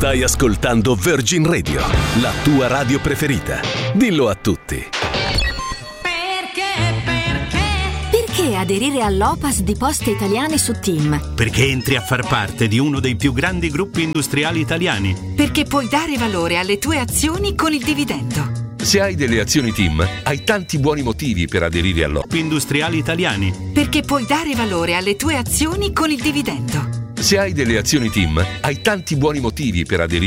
Stai ascoltando Virgin Radio, la tua radio preferita. Dillo a tutti. Perché aderire all'Opas di Poste Italiane su TIM? Perché entri a far parte di uno dei più grandi gruppi industriali italiani. Perché puoi dare valore alle tue azioni con il dividendo. Se hai delle azioni TIM, hai tanti buoni motivi per aderire all'Opas. Industriali italiani. Perché puoi dare valore alle tue azioni con il dividendo. Se hai delle azioni TIM, hai tanti buoni motivi per aderire.